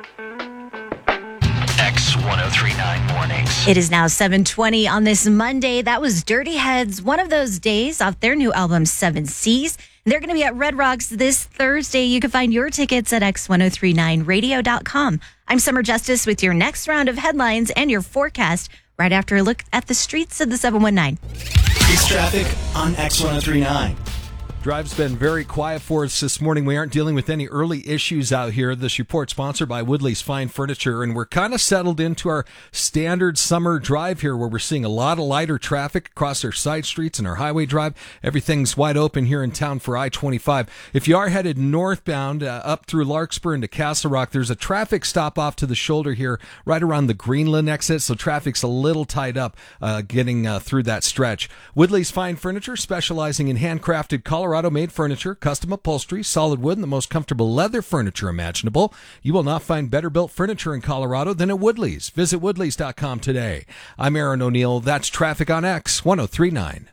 X1039 Mornings. It is now 7:20 on this Monday. That was Dirty Heads, one of those days off their new album, Seven Seas. They're going to be at Red Rocks this Thursday. You can find your tickets at x1039radio.com. I'm Summer Justice with your next round of headlines and your forecast right after a look at the streets of the 719. It's traffic on X1039. Drive's been very quiet for us this morning. We aren't dealing with any early issues out here. This report sponsored by Woodley's Fine Furniture, and we're kind of settled into our standard summer drive here where we're seeing a lot of lighter traffic across our side streets and our highway drive. Everything's wide open here in town for I-25. If you are headed northbound up through Larkspur into Castle Rock, there's a traffic stop off to the shoulder here right around the Greenland exit, so traffic's a little tied up getting through that stretch. Woodley's Fine Furniture, specializing in handcrafted Colorado-made furniture, custom upholstery, solid wood, and the most comfortable leather furniture imaginable. You will not find better built furniture in Colorado than at Woodley's. Visit woodleys.com today. I'm Aaron O'Neill. That's traffic on X1039.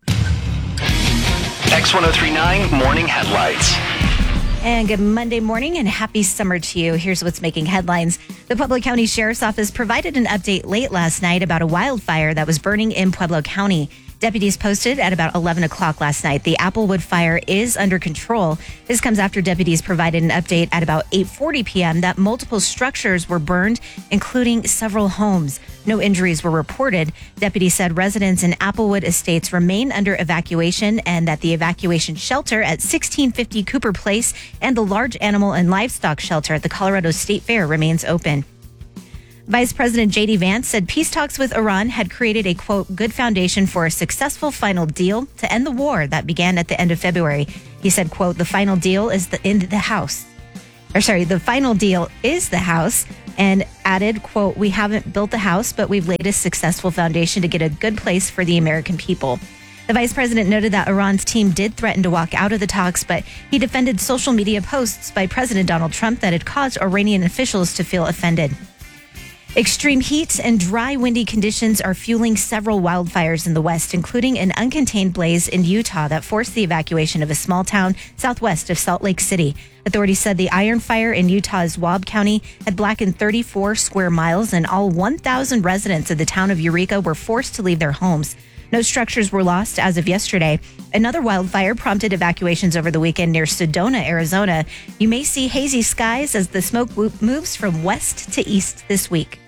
X1039 Morning Headlights. And good Monday morning and happy summer to you. Here's what's making headlines. The Pueblo County Sheriff's Office provided an update late last night about a wildfire that was burning in Pueblo County. Deputies posted at about 11 o'clock last night. The Applewood fire is under control. This comes after deputies provided an update at about 8:40 p.m. that multiple structures were burned, including several homes. No injuries were reported. Deputies said residents in Applewood Estates remain under evacuation and that the evacuation shelter at 1650 Cooper Place and the large animal and livestock shelter at the Colorado State Fair remains open. Vice President J.D. Vance said peace talks with Iran had created a, quote, good foundation for a successful final deal to end the war that began at the end of February. He said, quote, the final deal is the final deal is the house, and added, quote, we haven't built the house, but we've laid a successful foundation to get a good place for the American people. The vice president noted that Iran's team did threaten to walk out of the talks, but he defended social media posts by President Donald Trump that had caused Iranian officials to feel offended. Extreme heat and dry, windy conditions are fueling several wildfires in the West, including an uncontained blaze in Utah that forced the evacuation of a small town southwest of Salt Lake City. Authorities said the Iron Fire in Utah's Wab County had blackened 34 square miles, and all 1,000 residents of the town of Eureka were forced to leave their homes. No structures were lost as of yesterday. Another wildfire prompted evacuations over the weekend near Sedona, Arizona. You may see hazy skies as the smoke moves from west to east this week.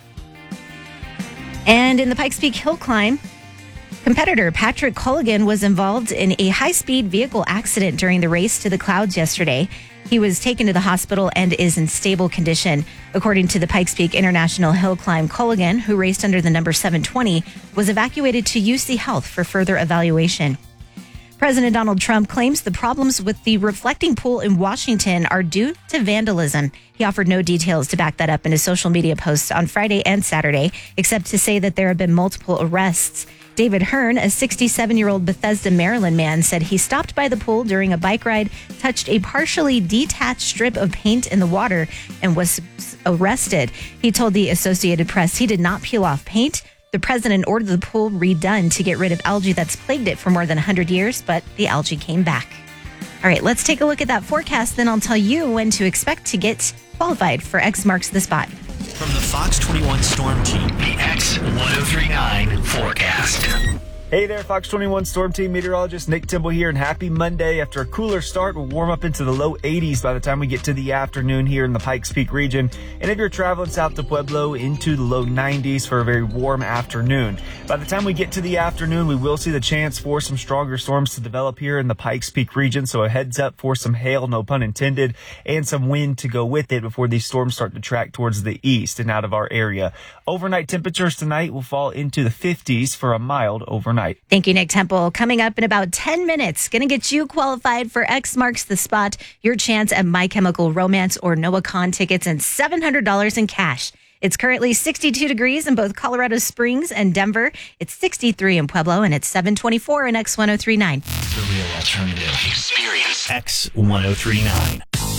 And in the Pikes Peak Hill Climb, competitor Patrick Culligan was involved in a high-speed vehicle accident during the race to the clouds yesterday. He was taken to the hospital and is in stable condition. According to the Pikes Peak International Hill Climb, Culligan, who raced under the number 720, was evacuated to UC Health for further evaluation. President Donald Trump claims the problems with the reflecting pool in Washington are due to vandalism. He offered no details to back that up in his social media posts on Friday and Saturday, except to say that there have been multiple arrests. David Hearn, a 67-year-old Bethesda, Maryland man, said he stopped by the pool during a bike ride, touched a partially detached strip of paint in the water, and was arrested. He told the Associated Press he did not peel off paint. The president ordered the pool redone to get rid of algae that's plagued it for more than 100 years, but the algae came back. All right, let's take a look at that forecast. Then I'll tell you when to expect to get qualified for X Marks the Spot. From the Fox 21 Storm Team, The X1039 Forecast. Hey there, Fox 21 Storm Team meteorologist Nick Timble here, and happy Monday. After a cooler start, we'll warm up into the low 80s by the time we get to the afternoon here in the Pikes Peak region. And if you're traveling south to Pueblo, into the low 90s for a very warm afternoon. By the time we get to the afternoon, we will see the chance for some stronger storms to develop here in the Pikes Peak region. So a heads up for some hail, no pun intended, and some wind to go with it before these storms start to track towards the east and out of our area. Overnight temperatures tonight will fall into the 50s for a mild overnight. Thank you, Nick Temple. Coming up in about 10 minutes, going to get you qualified for X Marks the Spot, your chance at My Chemical Romance or NoahCon tickets, and $700 in cash. It's currently 62 degrees in both Colorado Springs and Denver. It's 63 in Pueblo, and it's 724 in X1039. The real alternative. Experience X1039.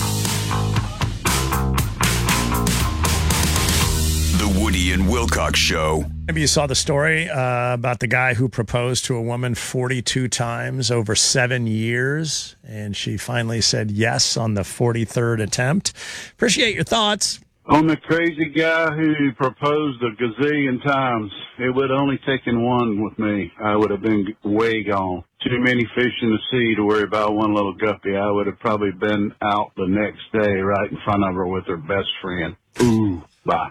The Woody and Wilcox Show. Maybe you saw the story about the guy who proposed to a woman 42 times over 7 years, and she finally said yes on the 43rd attempt. Appreciate your thoughts. On the crazy guy who proposed a gazillion times, it would have only taken one with me. I would have been way gone. Too many fish in the sea to worry about one little guppy. I would have probably been out the next day right in front of her with her best friend. Ooh, bye.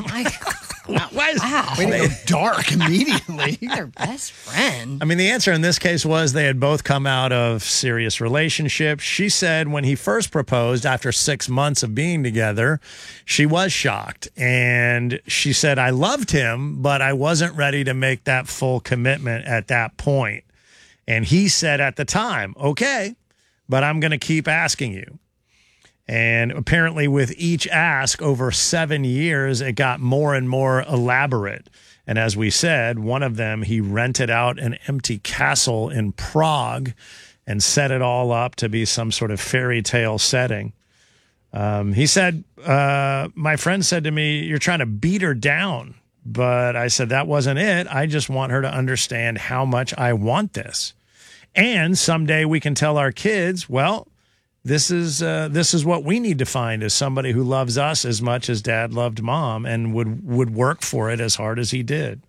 Wow. Way to go dark immediately. Their best friend. I mean, the answer in this case was they had both come out of serious relationships. She said when he first proposed, after 6 months of being together, she was shocked. And she said, I loved him, but I wasn't ready to make that full commitment at that point. And he said at the time, okay, but I'm going to keep asking you. And apparently with each ask over 7 years, it got more and more elaborate. And as we said, one of them, he rented out an empty castle in Prague and set it all up to be some sort of fairy tale setting. He said, my friend said to me, you're trying to beat her down. But I said, that wasn't it. I just want her to understand how much I want this. And someday we can tell our kids, well, this is what we need to find, is somebody who loves us as much as Dad loved Mom and would work for it as hard as he did.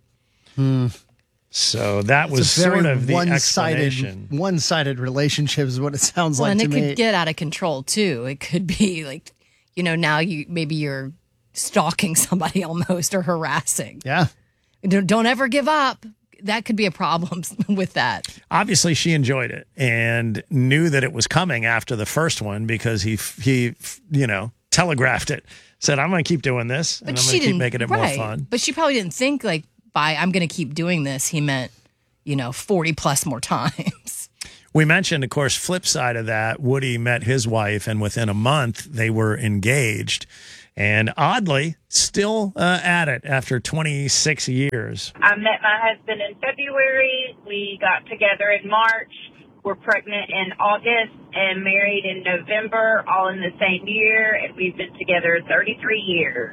So that was sort of the explanation. One-sided relationship is what it sounds like to me. And it could get out of control too. It could be like, now maybe you're stalking somebody almost, or harassing. Yeah. Don't ever give up. That could be a problem with that. Obviously, she enjoyed it and knew that it was coming after the first one, because he telegraphed it. Said, I'm going to keep doing this, and I'm going to keep making it more fun. But she probably didn't think, like, by I'm going to keep doing this, he meant, 40 plus more times. We mentioned, of course, flip side of that, Woody met his wife, and within a month, they were engaged. And oddly, still at it after 26 years. I met my husband in February. We got together in March. We're pregnant in August and married in November, all in the same year. And we've been together 33 years.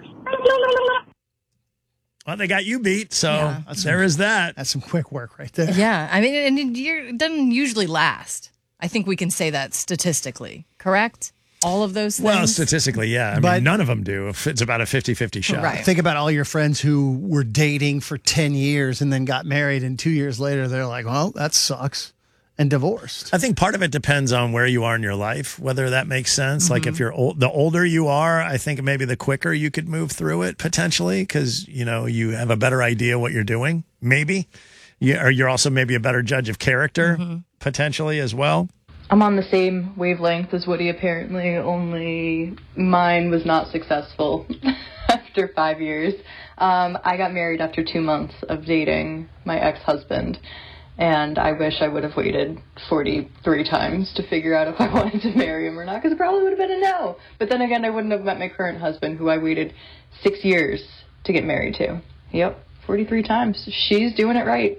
Well, they got you beat, so Yeah. there is that. That's some quick work right there. Yeah. I mean, and it doesn't usually last. I think we can say that statistically, correct? All of those things? Well, statistically, yeah. I mean, none of them do. It's about a 50-50 shot. Right. Think about all your friends who were dating for 10 years and then got married, and 2 years later, they're like, well, that sucks, and divorced. I think part of it depends on where you are in your life, whether that makes sense. Like if you're the older you are, I think maybe the quicker you could move through it potentially, because, you have a better idea what you're doing, maybe. Or you're also maybe a better judge of character potentially as well. I'm on the same wavelength as Woody, apparently, only mine was not successful after 5 years. I got married after 2 months of dating my ex-husband, and I wish I would have waited 43 times to figure out if I wanted to marry him or not, because it probably would have been a no. But then again, I wouldn't have met my current husband, who I waited 6 years to get married to. Yep, 43 times. She's doing it right.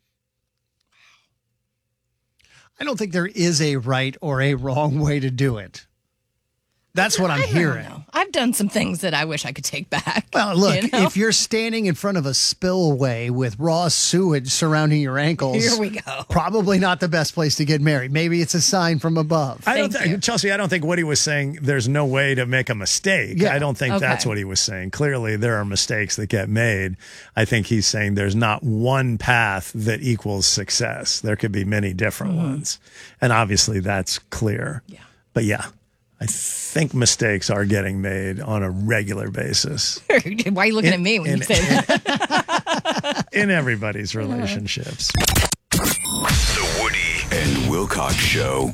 I don't think there is a right or a wrong way to do it. That's what I'm hearing. I've done some things that I wish I could take back. Well, look, if you're standing in front of a spillway with raw sewage surrounding your ankles, here we go. Probably not the best place to get married. Maybe it's a sign from above. Chelsea, I don't think Woody was saying there's no way to make a mistake. Yeah. I don't think that's what he was saying. Clearly, there are mistakes that get made. I think he's saying there's not one path that equals success. There could be many different ones. And obviously, that's clear. Yeah. But yeah. I think mistakes are getting made on a regular basis. Why are you looking at me when you say that? In everybody's relationships. The Woody and Wilcox Show.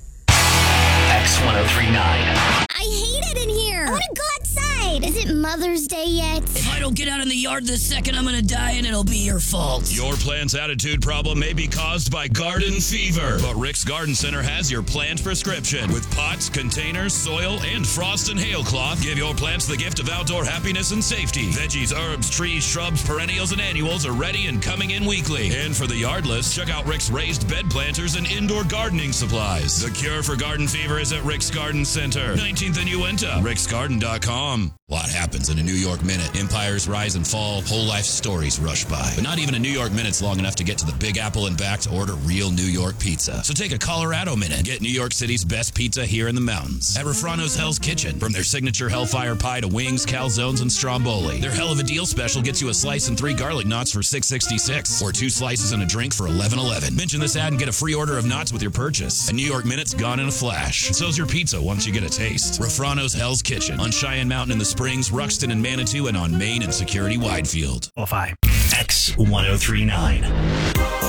X1039. I hate it in here. I want to go outside. Is it Mother's Day yet? If I don't get out in the yard this second, I'm going to die, and it'll be your fault. Your plant's attitude problem may be caused by garden fever, but Rick's Garden Center has your plant prescription. With pots, containers, soil, and frost and hail cloth, give your plants the gift of outdoor happiness and safety. Veggies, herbs, trees, shrubs, perennials, and annuals are ready and coming in weekly. And for the yardless, check out Rick's raised bed planters and indoor gardening supplies. The cure for garden fever is at Rick's Garden Center, 19th and Uinta, ricksgarden.com. A lot happens in a New York minute. Empires rise and fall, whole life stories rush by. But not even a New York minute's long enough to get to the Big Apple and back to order real New York pizza. So take a Colorado minute. Get New York City's best pizza here in the mountains. At Refrano's Hell's Kitchen. From their signature Hellfire Pie to wings, calzones, and stromboli. Their Hell of a Deal special gets you a slice and 3 garlic knots for $6.66. Or 2 slices and a drink for $11.11. Mention this ad and get a free order of knots with your purchase. A New York minute's gone in a flash. So's your pizza once you get a taste. Refrano's Hell's Kitchen. On Cheyenne Mountain in the Springs, Ruxton and Manitou, and on Main and Security Widefield. X1039.